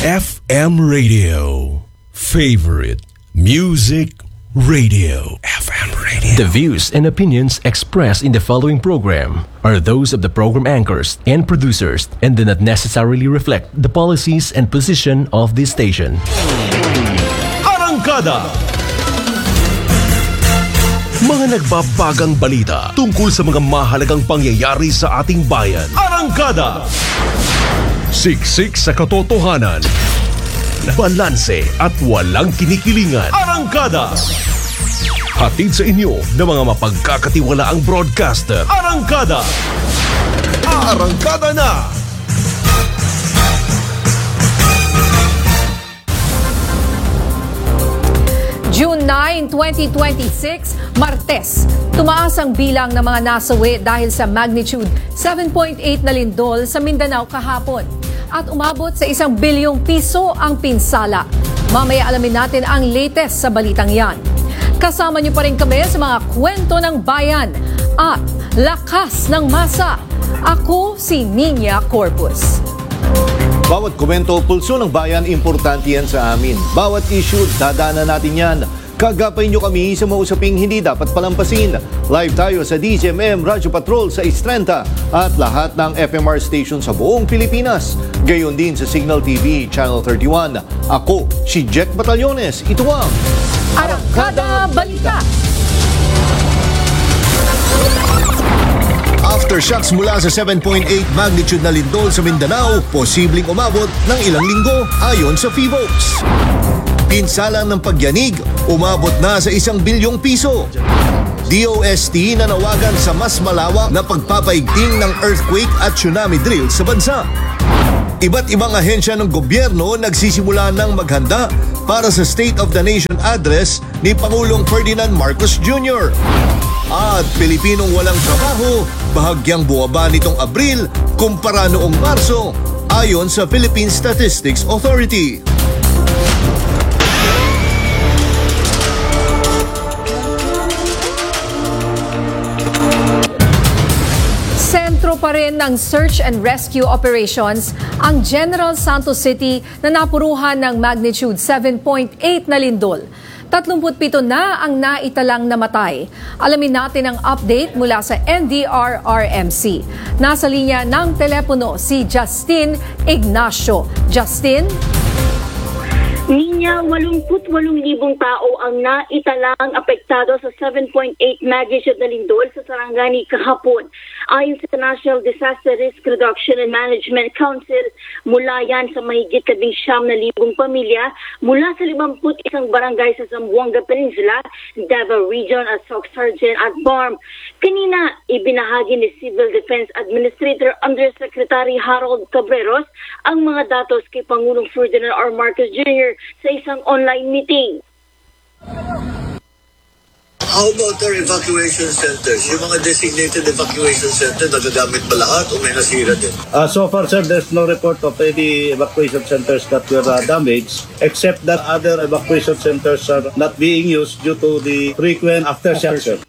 FM Radio. Favorite Music Radio. FM Radio. The views and opinions expressed in the following program are those of the program anchors and producers and do not necessarily reflect the policies and position of this station. Arangkada. Mga nagbabagang balita tungkol sa mga mahalagang pangyayari sa ating bayan. Arangkada. Siksik sa katotohanan. Balanse at walang kinikilingan. Arangkada. Hatid sa inyo ng mga mapagkakatiwalaang broadcaster. Arangkada. Arangkada na! June 9, 2026, Martes, tumaas ang bilang ng mga nasawi dahil sa magnitude 7.8 na lindol sa Mindanao kahapon at umabot sa 1 bilyong piso ang pinsala. Mamaya alamin natin ang latest sa balitang yan. Kasama niyo pa rin kami sa mga kwento ng bayan at lakas ng masa. Ako si Nina Corpus. Bawat komento, pulso ng bayan, importante yan sa amin. Bawat issue, dadaanan natin yan. Kagapay nyo kami sa mausaping hindi dapat palampasin. Live tayo sa DZMM Radyo Patrol sa Istrenta at lahat ng FMR station sa buong Pilipinas. Gayon din sa Signal TV Channel 31. Ako, si Jack Batallones. Ito ang Arangkada Balita. Aftershocks mula sa 7.8 magnitude na lindol sa Mindanao, posibleng umabot ng ilang linggo ayon sa PHIVOLCS. Pinsala ng pagyanig, umabot na sa 1 bilyong piso. DOST nanawagan sa mas malawak na pagpapaigting ng earthquake at tsunami drill sa bansa. Iba't ibang ahensya ng gobyerno nagsisimula ng maghanda para sa State of the Nation address ni Pangulong Ferdinand Marcos Jr. At Pilipinong walang trabaho, bahagyang buwaba nitong Abril kumpara noong Marso, ayon sa Philippine Statistics Authority. Sentro pa rin ng search and rescue operations ang General Santos City na napuruhan ng magnitude 7.8 na lindol. 37 na ang naitalang namatay. Alamin natin ang update mula sa NDRRMC. Nasa linya ng telepono si Justin Ignacio. Justin? Nina, 88,000 tao ang naitalang apektado sa 7.8 magnitude na lindol sa Sarangani kahapon. Ayon sa National Disaster Risk Reduction and Management Council, mula yan sa mahigit 19,000 pamilya mula sa 51 barangay sa Zamboanga Peninsula, Davao Region at Soc-Sargent at BARM. Kanina, ibinahagi ni Civil Defense Administrator Undersecretary Harold Cabreros ang mga datos kay Pangulong Ferdinand R. Marcos Jr. sa isang online meeting. How about our evacuation centers? Yung mga designated evacuation center, nagagamit ba lahat o may nasira din? So far, sir, there's no report of any evacuation centers that were damaged, except that other evacuation centers are not being used due to the frequent aftershocks, sir.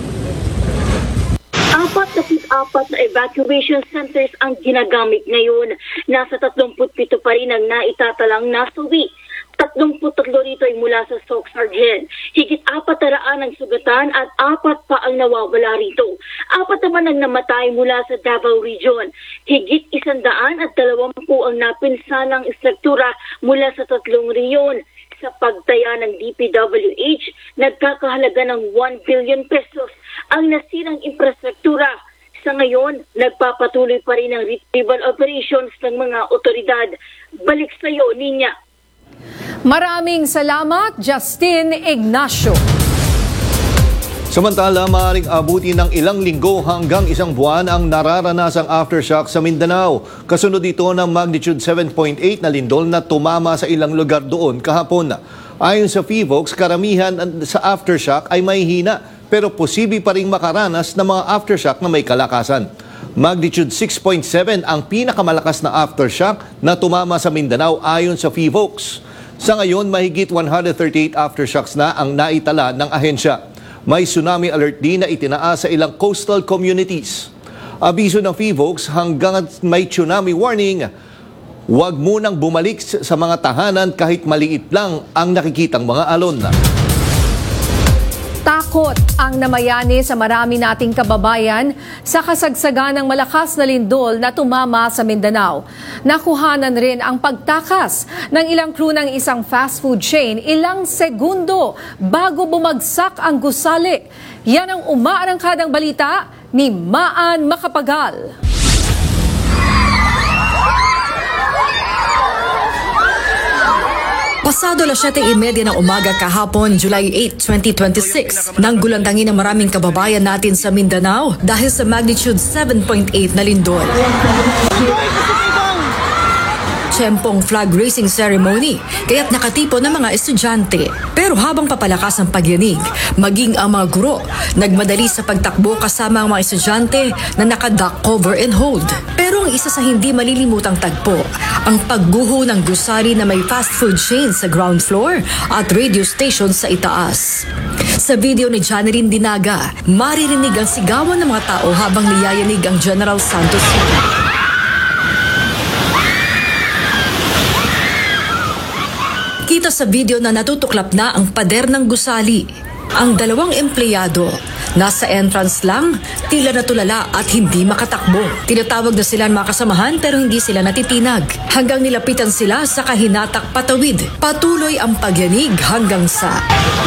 44 na evacuation centers ang ginagamit ngayon. Nasa 37 pa rin ang naitatalang nasawi. 33 rito ay mula sa Soc-Sargent. Higit 400 ang sugatan at 4 pa ang nawawala rito. 4 naman ang namatay mula sa Davao Region. Higit 120 ang napinsalang istruktura mula sa 3 reyon. Sa pagtaya ng DPWH, nagkakahalaga ng 1 billion pesos ang nasirang infrastruktura. Sa ngayon, nagpapatuloy pa rin ang retrieval operations ng mga otoridad. Balik sa iyo, Nina. Maraming salamat, Justin Ignacio. Samantala, maaaring abuti ng ilang linggo hanggang 1 buwan ang nararanasang aftershock sa Mindanao. Kasunod dito ng magnitude 7.8 na lindol na tumama sa ilang lugar doon kahapon. Ayon sa PHIVOLCS, karamihan sa aftershock ay may hina pero posible pa ring makaranas ng mga aftershock na may kalakasan. Magnitude 6.7 ang pinakamalakas na aftershock na tumama sa Mindanao ayon sa PHIVOLCS. Sa ngayon, mahigit 138 aftershocks na ang naitala ng ahensya. May tsunami alert din na itinaas sa ilang coastal communities. Abiso ng PHIVOLCS hanggang may tsunami warning Huwag munang bumalik sa mga tahanan kahit maliit lang ang nakikitang mga alon. Takot ang namayani sa marami nating kababayan sa kasagsagan ng malakas na lindol na tumama sa Mindanao. Nakuhanan rin ang pagtakas ng ilang crew ng isang fast food chain ilang segundo bago bumagsak ang gusali. Yan ang umaarangkadang balita ni Maan Macapagal. Pasado 7:30 ng umaga kahapon, July 8, 2026, nang gulandangin ng maraming kababayan natin sa Mindanao dahil sa magnitude 7.8 na lindol. Tsempong flag raising ceremony, kaya't nakatipo ng mga estudyante. Pero habang papalakas ang pagyanig, maging ang mga guro, nagmadali sa pagtakbo kasama ang mga estudyante na naka-duck cover and hold. Pero ang isa sa hindi malilimutang tagpo, ang pagguho ng gusali na may fast food chain sa ground floor at radio station sa itaas. Sa video ni Janeline Dinaga, maririnig ang sigawan ng mga tao habang niyayanig ang General Santos City. Kita sa video na natutuklap na ang pader ng gusali. Ang dalawang empleyado, nasa entrance lang, tila natulala at hindi makatakbo. Tinatawag na sila ng mga kasamahan pero hindi sila natitinag. Hanggang nilapitan sila sa kahinatak patawid. Patuloy ang pagyanig hanggang sa...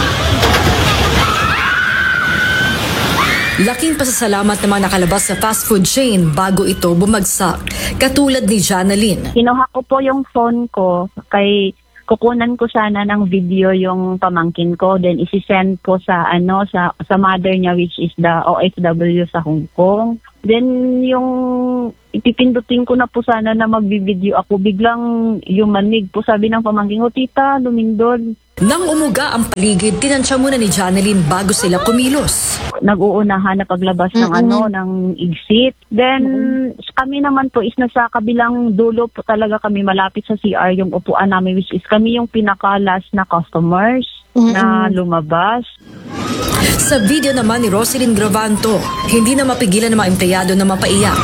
Laking pasasalamat naman nakalabas sa fast food chain bago ito bumagsak. Katulad ni Janeline. Kinuha ko po yung phone ko kay... Kukunan ko sana ng video yung pamangkin ko, then isi-send ko sa sa mother niya, which is the OFW sa Hong Kong. Then yung ipipindutin ko na po sana na magbibideo ako, biglang yumanig po, sabi ng pamangkin ko, tita, lumindol. Nang umuga ang paligid, tinansya muna ni Janeline bago sila kumilos. Nag-uunahan na paglabas ng ng exit. Then kami naman po is nasa kabilang dulo po talaga kami, malapit sa CR yung upuan namin, which is kami yung pinaka-last na customers na lumabas. Sa video naman ni Roselyn Gravanto, hindi na mapigilan ng mga empleyado na mapaiyak.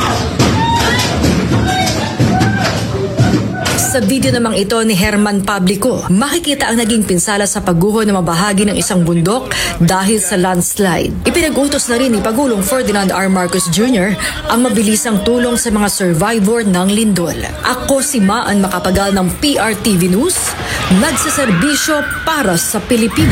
Sa video namang ito ni Herman Publico, makikita ang naging pinsala sa pagguho ng mabahagi ng isang bundok dahil sa landslide. Ipinag-utos na rin ni Pagulong Ferdinand R. Marcos Jr. ang mabilisang tulong sa mga survivor ng lindol. Ako si Maan Macapagal ng PRTV News, nagsaserbisyo para sa Pilipino.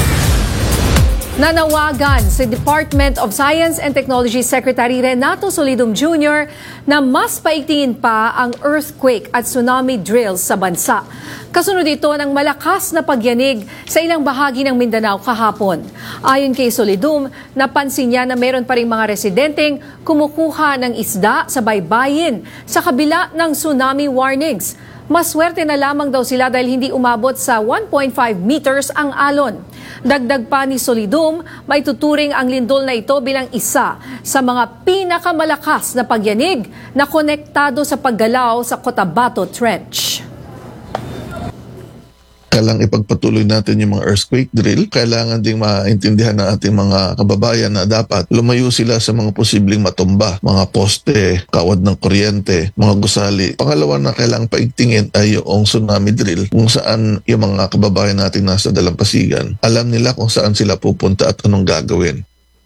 Nanawagan si Department of Science and Technology Secretary Renato Solidum Jr. na mas paigtingin pa ang earthquake at tsunami drills sa bansa. Kasunod ito ng malakas na pagyanig sa ilang bahagi ng Mindanao kahapon. Ayon kay Solidum, napansin niya na meron pa ring mga residenteng kumukuha ng isda sa baybayin sa kabila ng tsunami warnings. Maswerte na lamang daw sila dahil hindi umabot sa 1.5 meters ang alon. Dagdag pa ni Solidum, may tuturing ang lindol na ito bilang isa sa mga pinakamalakas na pagyanig na konektado sa paggalaw sa Cotabato Trench. Kailangang ipagpatuloy natin yung mga earthquake drill. Kailangan ding maintindihan ng ating mga kababayan na dapat lumayo sila sa mga posibleng matumba, mga poste, kawad ng kuryente, mga gusali. Pangalawa na kailangang paigtingin ay yung tsunami drill, kung saan yung mga kababayan natin nasa dalampasigan, alam nila kung saan sila pupunta at anong gagawin.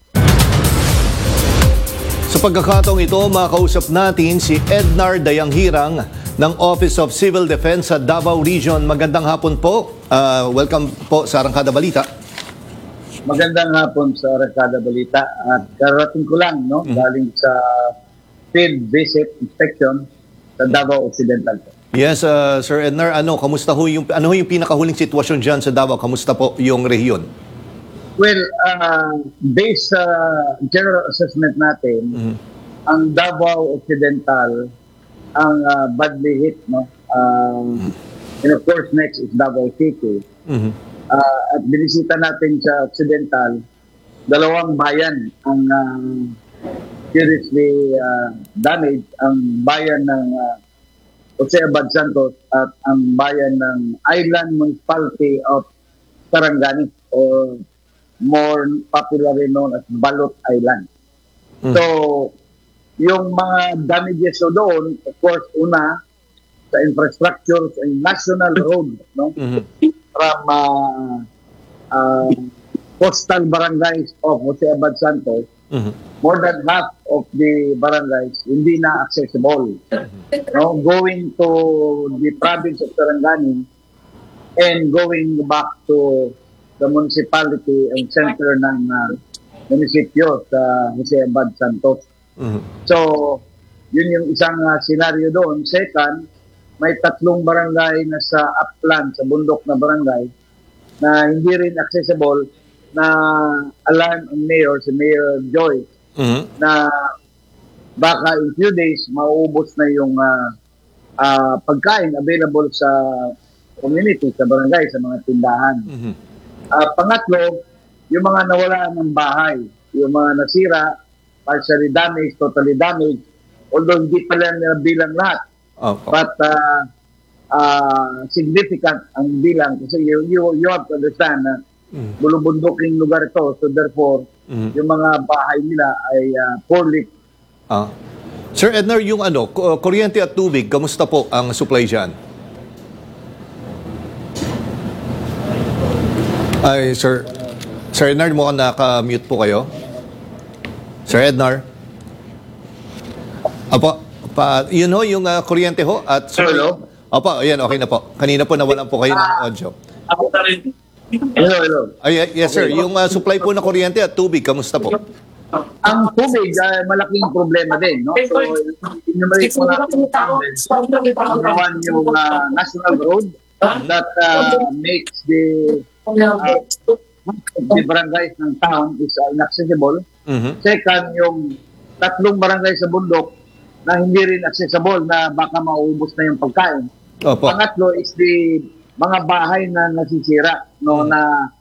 Sa pagkakataong ito, makausap natin si Ednar Dayanghirang ng Office of Civil Defense sa Davao Region. Magandang hapon po. Welcome po sa Arangkada Balita. Magandang hapon sa Arangkada Balita. At karating ko lang, galing sa field visit inspection sa Davao Occidental. Yes, Sir Ednar, kamusta ho yung pinakahuling sitwasyon dyan sa Davao? Kamusta po yung rehiyon? Well, based sa general assessment natin, ang Davao Occidental ang badly hit, and of course next is Davao City. At binisita natin sa Occidental, dalawang bayan ang seriously damaged, ang bayan ng Jose Abad Santos at ang bayan ng Island Municipality of Sarangani, or more popularly known as Balot Island. So, yung mga damages doon, of course, una, sa infrastructure, sa national road, no? From coastal barangays of Jose Abad Santos, more than half of the barangays hindi na accessible. No? Going to the province of Sarangani and going back to the municipality and center ng munisipyo sa Jose Abad Santos. So, yun yung isang senaryo doon. Second, may 3 barangay na sa upland, sa bundok na barangay, na hindi rin accessible, na alarm ang mayor, si Mayor Joy, na baka in few days, mauubos na yung pagkain available sa community, sa barangay, sa mga tindahan. Pangatlo, yung mga nawalaan ng bahay, yung mga nasira, partially damaged, totally damaged, although hindi pala nila bilang lahat. But significant ang bilang kasi you have to understand na bulubunduking lugar ito, so therefore yung mga bahay nila ay poorly. Sir Ednar, yung kuryente at tubig, kamusta po ang supply dyan? Ay, Sir Ednar, mukhang naka-mute po kayo. Sir Ednar? Apo, yun ho, yung kuryente ho at Hello? Opo, ayan, okay na po. Kanina po nawalan po kayo ng audio. Hello. Yes, sir. Yung supply po ng kuryente at tubig, kamusta po? Ang tubig, malaking problema din. No? So, enumerate mo natin yung national road that makes the barangays ng town is inaccessible. Second, yung 3 barangay sa bundok na hindi rin accessible, na baka mauubos na yung pagkain. Pangatlo is the mga bahay na nasisira, no, na